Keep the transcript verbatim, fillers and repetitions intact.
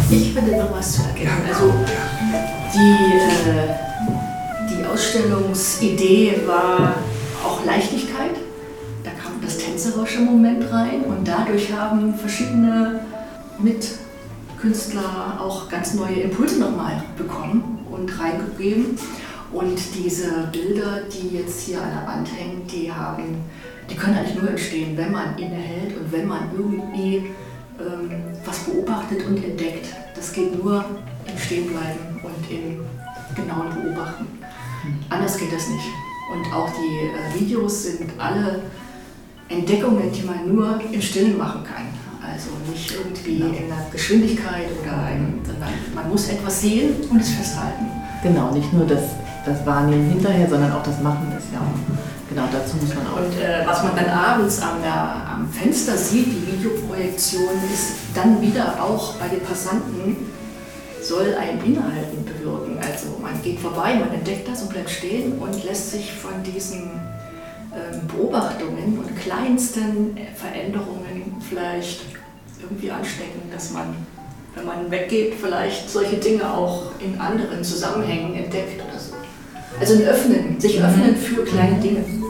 Ich finde noch was zu erkennen. Also die, äh, die Ausstellungsidee war auch Leichtigkeit. Da kam das tänzerische Moment rein und dadurch haben verschiedene Mitkünstler auch ganz neue Impulse nochmal bekommen und reingegeben. Und diese Bilder, die jetzt hier an der Wand hängen, die haben, die können eigentlich nur entstehen, wenn man innehält und wenn man irgendwie ähm, was beobachtet und entdeckt. Das geht nur im Stehenbleiben und im genauen Beobachten. Anders geht das nicht. Und auch die äh, Videos sind alle Entdeckungen, die man nur im Stillen machen kann. Also nicht irgendwie genau. in einer Geschwindigkeit oder ein, sondern man muss etwas sehen und es festhalten. Genau, nicht nur das, das Wahrnehmen hinterher, sondern auch das Machen ist ja auch. Genau, dazu muss man auch. Und äh, was man dann abends am, der, am Fenster sieht, die Videoprojektion, ist dann wieder auch bei den Passanten, soll ein Innehalten bewirken. Also man geht vorbei, man entdeckt das und bleibt stehen und lässt sich von diesen ähm, Beobachtungen und kleinsten Veränderungen vielleicht irgendwie anstecken, dass man, wenn man weggeht, vielleicht solche Dinge auch in anderen Zusammenhängen entdeckt oder so. Also ein Öffnen, sich öffnen für kleine Dinge.